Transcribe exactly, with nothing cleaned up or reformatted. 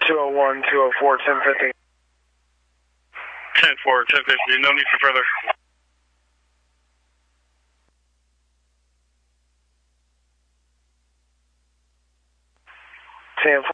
two oh one, two oh four, ten fifty. ten four, ten fifty, no need for further. ten